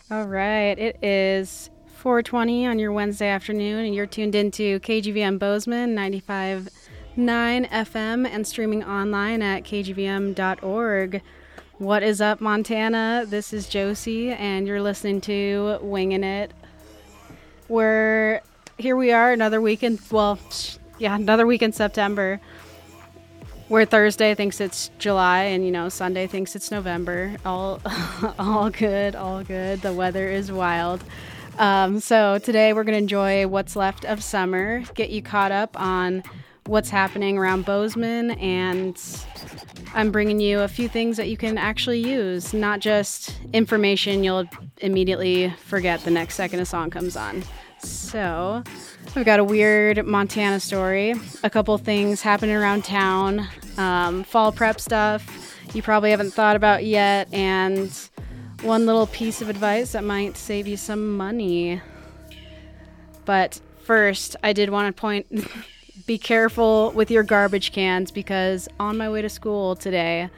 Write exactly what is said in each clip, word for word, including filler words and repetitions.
All right, it is four twenty on your Wednesday afternoon, and you're tuned into K G V M Bozeman ninety-five point nine F M and streaming online at k g v m dot org. What is up, Montana? This is Josie, and you're listening to Winging It. We're here. We are another week in. Well, yeah, another week in September. Where Thursday thinks it's July and, you know, Sunday thinks it's November. All all good, all good. The weather is wild. Um, so today we're going to enjoy what's left of summer, get you caught up on what's happening around Bozeman, and I'm bringing you a few things that you can actually use, not just information you'll immediately forget the next second a song comes on. So we've got a weird Montana story, a couple things happening around town, um, fall prep stuff you probably haven't thought about yet, and one little piece of advice that might save you some money. But first, I did want to point, be careful with your garbage cans, because on my way to school today,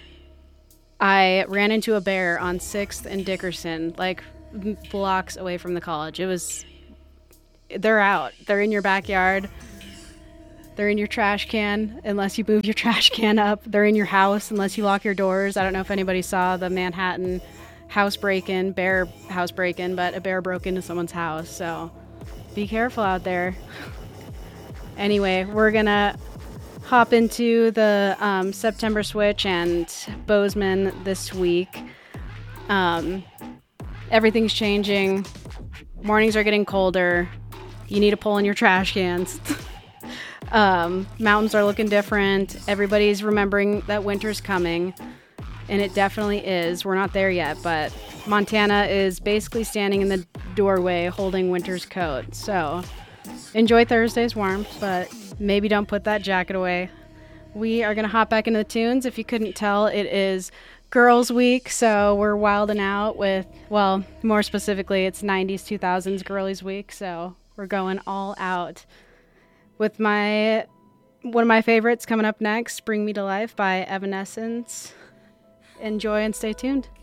I ran into a bear on sixth and Dickerson, like blocks away from the college. It was... They're out. They're in your backyard. They're in your trash can, unless you move your trash can up. They're in your house, unless you lock your doors. I don't know if anybody saw the Manhattan house break-in, bear house break-in, but a bear broke into someone's house. So be careful out there. Anyway, we're going to hop into the um, September Switch and Bozeman this week. Um, everything's changing. Mornings are getting colder. You need to pull in your trash cans. um, mountains are looking different. Everybody's remembering that winter's coming, and it definitely is. We're not there yet, but Montana is basically standing in the doorway holding winter's coat. So enjoy Thursday's warmth, but maybe don't put that jacket away. We are going to hop back into the tunes. If you couldn't tell, it is Girls Week, so we're wilding out with, well, more specifically, it's nineties, two thousands Girlies Week, so we're going all out. With my, one of my favorites coming up next, Bring Me to Life by Evanescence. Enjoy and stay tuned.